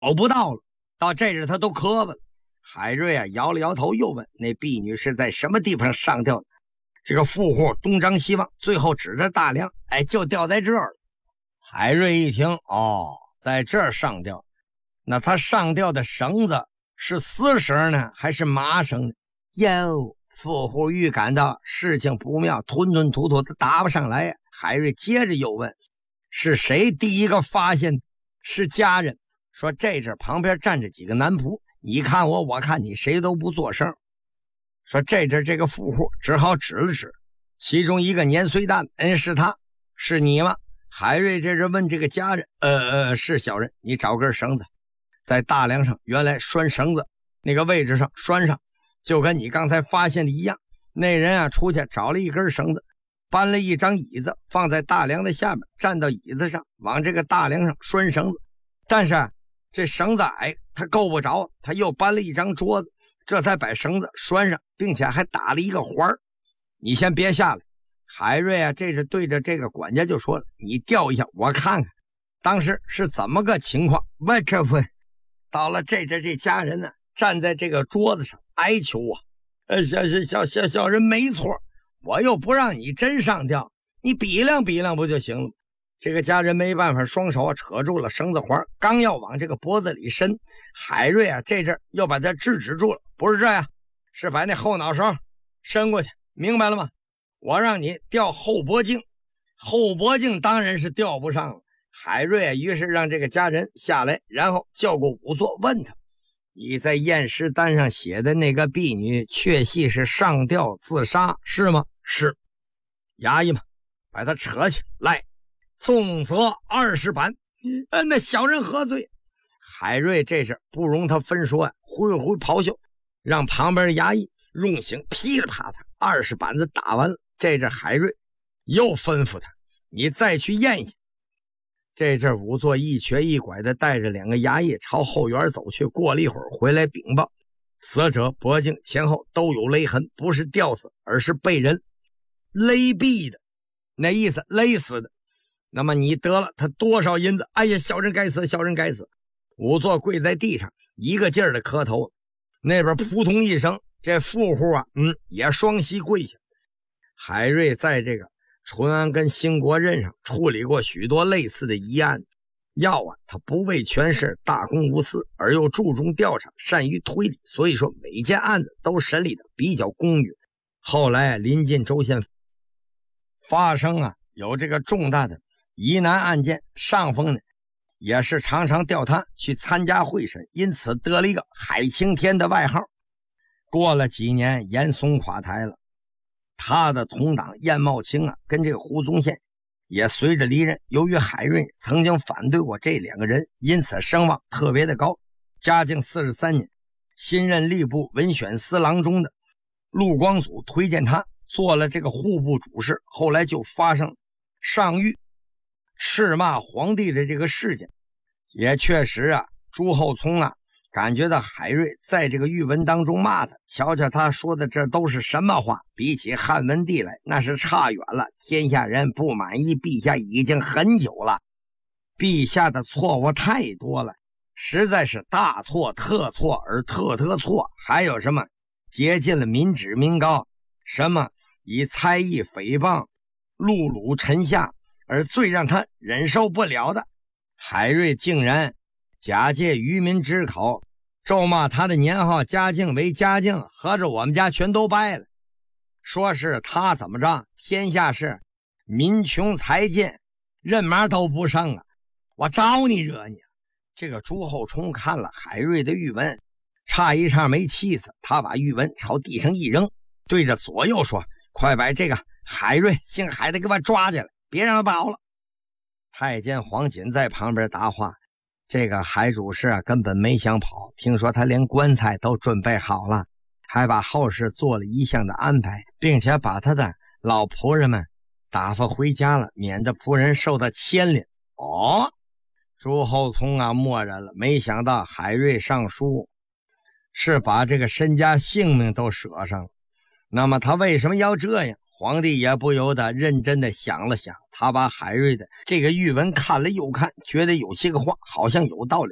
不到了。到这日他都磕巴了。海瑞啊摇了摇头，又问那婢女是在什么地方上吊的。这个富户东张西望，最后指着大梁，就吊在这儿了。海瑞一听，在这儿上吊，那他上吊的绳子是丝绳呢，还是麻绳呢？哟，富户预感到事情不妙，吞吞吐吐的答不上来呀。海瑞接着又问，是谁第一个发现？是家人。说这阵旁边站着几个男仆，你看我，我看你，谁都不作声。说这阵这个富户只好指了指其中一个年岁大的，是他，是你吗？海瑞这人问这个家人，是小人，你找根绳子，在大梁上原来拴绳子那个位置上拴上，就跟你刚才发现的一样。那人啊出去找了一根绳子，搬了一张椅子放在大梁的下面，站到椅子上，往这个大梁上拴绳子。但是这绳子矮，他够不着，他又搬了一张桌子，这才把绳子拴上，并且还打了一个环。你先别下来。海瑞啊这是对着这个管家就说了，你吊一下我看看当时是怎么个情况。喂，这不到了这家人呢站在这个桌子上哀求啊，小人没错，我又不让你真上吊，你比量比量不就行了吗？这个家人没办法，双手扯住了绳子环，刚要往这个脖子里伸，海瑞啊这阵又把他制止住了。不是这样，是把那后脑勺伸过去，明白了吗？我让你吊后脖颈，后脖颈当然是吊不上了。海瑞啊于是让这个家人下来，然后叫过仵作问他，你在验尸单上写的那个婢女确系是上吊自杀是吗？是。衙役们把他扯起来，重责20板。那小人何罪？海瑞这是不容他分说啊，挥挥咆哮，让旁边的衙役用刑，噼里啪嚓20板子打完了。这阵海瑞又吩咐他，你再去验一下。这阵仵作一瘸一拐的带着2个衙役朝后园走去，过了一会儿回来禀报，死者脖颈前后都有勒痕，不是吊死，而是被人勒毙的，那意思勒死的。那么你得了他多少银子？哎呀，小人该死，小人该死。仵作跪在地上一个劲儿的磕头，那边扑通一声，这富户啊也双膝跪下。海瑞在这个淳安跟兴国任上处理过许多类似的疑案，要啊他不为权势大公无私，而又注重调查，善于推理，所以说每件案子都审理的比较公允。后来临近州县发生啊有这个重大的疑难案件，上峰呢也是常常调他去参加会审，因此得了一个海青天的外号。过了几年，严嵩垮台了，他的同党晏茂卿啊跟这个胡宗宪也随着离任。由于海瑞曾经反对过这2个人，因此声望特别的高。嘉靖43年，新任吏部文选司郎中的陆光祖推荐他做了这个户部主事，后来就发生上谕斥骂皇帝的这个事件。也确实啊，朱厚熜啊感觉到海瑞在这个谕文当中骂他，瞧瞧他说的这都是什么话，比起汉文帝来那是差远了。天下人不满意陛下已经很久了，陛下的错误太多了，实在是大错特错而特错。还有什么竭尽了民脂民膏，什么以猜疑诽谤戮辱臣下，而最让他忍受不了的，海瑞竟然假借愚民之口咒骂他的年号嘉靖为嘉靖，合着我们家全都败了。说是他怎么着，天下事民穷财尽，人马都不剩啊，我招你惹你。这个朱厚熜看了海瑞的谕文，差一差没气死，他把谕文朝地上一扔，对着左右说，快把这个海瑞姓海的给我抓起来，别让他跑了。太监黄锦在旁边答话，这个海主事啊根本没想跑，听说他连棺材都准备好了，还把后事做了一项的安排，并且把他的老仆人们打发回家了，免得仆人受到牵连。朱厚熜啊默然了，没想到海瑞上书是把这个身家性命都舍上了，那么他为什么要这样？皇帝也不由得认真的想了想，他把海瑞的这个谕文看了又看，觉得有些个话好像有道理，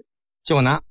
就拿